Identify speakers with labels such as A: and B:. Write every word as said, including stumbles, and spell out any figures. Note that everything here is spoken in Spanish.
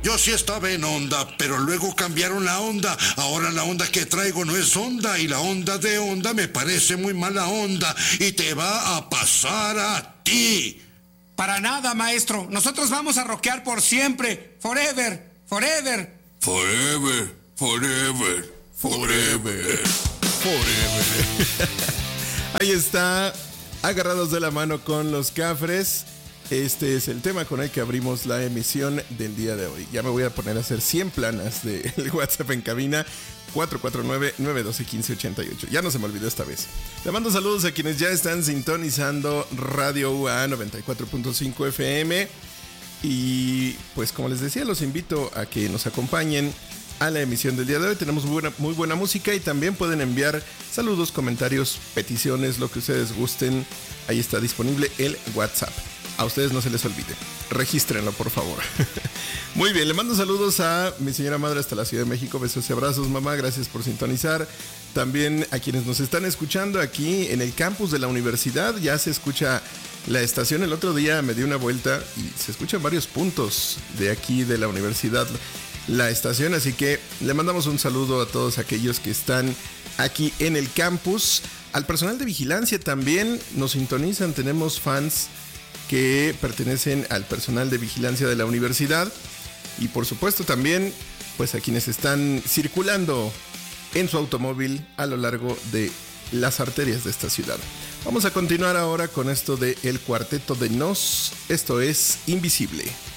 A: Yo sí estaba en onda, pero luego cambiaron la onda. Ahora la onda que traigo no es onda y la onda de onda me parece muy mala onda y te va a pasar a ti.
B: Para nada, maestro. Nosotros vamos a rockear por siempre. Forever, forever.
C: Forever, forever, forever,
D: forever. Ahí está, agarrados de la mano con los Cafres. Este es el tema con el que abrimos la emisión del día de hoy. Ya me voy a poner a hacer cien planas del WhatsApp en cabina. cuatro cuatro nueve, nueve uno dos, uno cinco ocho ocho. Ya no se me olvidó esta vez. Le mando saludos a quienes ya están sintonizando Radio U A noventa y cuatro punto cinco F M. Y pues como les decía, los invito a que nos acompañen a la emisión del día de hoy. Tenemos muy buena, muy buena música y también pueden enviar saludos, comentarios, peticiones, lo que ustedes gusten. Ahí está disponible el WhatsApp. A ustedes no se les olvide. Regístrenlo, por favor. Muy bien, le mando saludos a mi señora madre hasta la Ciudad de México. Besos y abrazos, mamá. Gracias por sintonizar. También a quienes nos están escuchando aquí en el campus de la universidad. Ya se escucha la estación. El otro día me di una vuelta y se escuchan varios puntos de aquí de la universidad la estación. Así que le mandamos un saludo a todos aquellos que están aquí en el campus. Al personal de vigilancia también nos sintonizan. Tenemos fans que pertenecen al personal de vigilancia de la universidad y por supuesto también pues a quienes están circulando en su automóvil a lo largo de las arterias de esta ciudad. Vamos a continuar ahora con esto de El Cuarteto de Nos. Esto es Invisible.